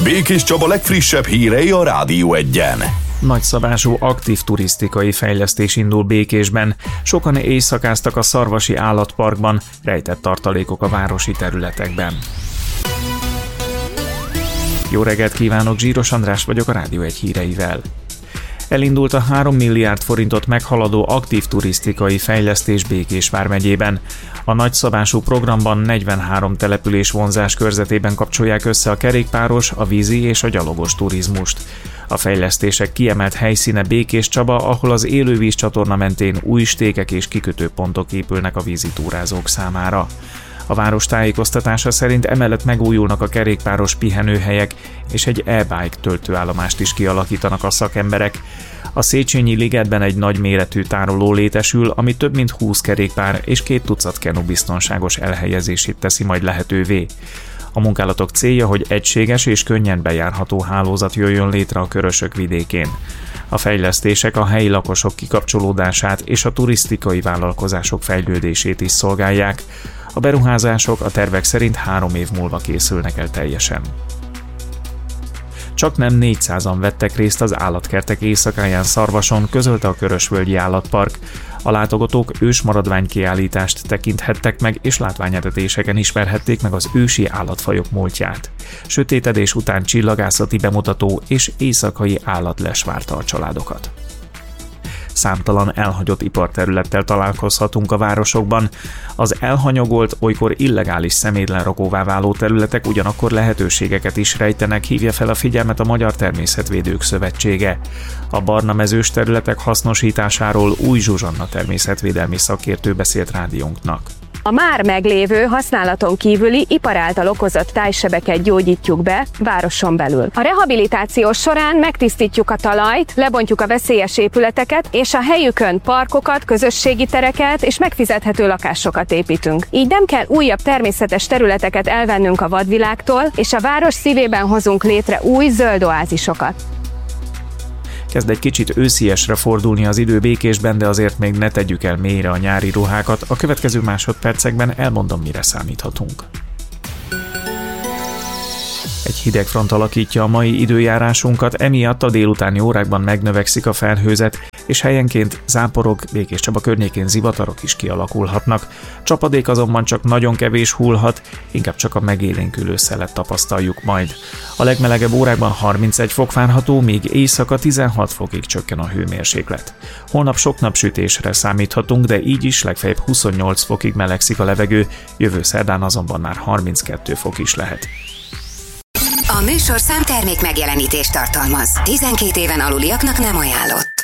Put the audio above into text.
Békés Csaba legfrissebb hírei a Rádió Egyen. Nagyszabású aktív turisztikai fejlesztés indul Békésben. Sokan éjszakáztak a Szarvasi Állatparkban, rejtett tartalékok a városi területekben. Jó reggelt kívánok, Zsíros András vagyok a Rádió Egy híreivel. Elindult a 3 milliárd forintot meghaladó aktív turisztikai fejlesztés Békés vármegyében. A nagyszabású programban 43 település vonzás körzetében kapcsolják össze a kerékpáros, a vízi és a gyalogos turizmust. A fejlesztések kiemelt helyszíne Békés Csaba, ahol az élővíz csatorna mentén új stékek és kikötőpontok épülnek a vízitúrázók számára. A város tájékoztatása szerint emellett megújulnak a kerékpáros pihenőhelyek, és egy e-bike töltőállomást is kialakítanak a szakemberek. A Széchenyi ligetben egy nagyméretű tároló létesül, ami több mint 20 kerékpár és 2 tucat kenu biztonságos elhelyezését teszi majd lehetővé. A munkálatok célja, hogy egységes és könnyen bejárható hálózat jöjjön létre a Körösök vidékén. A fejlesztések a helyi lakosok kikapcsolódását és a turisztikai vállalkozások fejlődését is szolgálják. A beruházások a tervek szerint 3 év múlva készülnek el teljesen. Csaknem 400-an vettek részt az állatkertek éjszakáján Szarvason, közölte a Körösvölgyi Állatpark. A látogatók ősmaradványkiállítást tekinthettek meg, és látványetetéseken ismerhették meg az ősi állatfajok múltját. Sötétedés után csillagászati bemutató és éjszakai állatlés várta a családokat. Számtalan elhagyott iparterülettel találkozhatunk a városokban. Az elhanyagolt, olykor illegális szemétlerakóvá váló területek ugyanakkor lehetőségeket is rejtenek, hívja fel a figyelmet a Magyar Természetvédők Szövetsége. A barna mezős területek hasznosításáról Új Zsuzsanna természetvédelmi szakértő beszélt rádiónknak. A már meglévő, használaton kívüli ipar által okozott tájsebeket gyógyítjuk be városon belül. A rehabilitáció során megtisztítjuk a talajt, lebontjuk a veszélyes épületeket, és a helyükön parkokat, közösségi tereket és megfizethető lakásokat építünk. Így nem kell újabb természetes területeket elvennünk a vadvilágtól, és a város szívében hozunk létre új zöld oázisokat. Kezd egy kicsit ősziesre fordulni az idő Békésben, de azért még ne tegyük el mélyre a nyári ruhákat. A következő másodpercekben elmondom, mire számíthatunk. Egy hideg front alakítja a mai időjárásunkat, emiatt a délutáni órákban megnövekszik a felhőzet, és helyenként záporok, Békés Csaba környékén zivatarok is kialakulhatnak. Csapadék azonban csak nagyon kevés hullhat, inkább csak a megélénkülő szelet tapasztaljuk majd. A legmelegebb órákban 31 fok várható, míg éjszaka 16 fokig csökken a hőmérséklet. Holnap sok napsütésre számíthatunk, de így is legfeljebb 28 fokig melegszik a levegő, jövő szerdán azonban már 32 fok is lehet. A műsorszám termék megjelenítést tartalmaz. 12 éven aluliaknak nem ajánlott.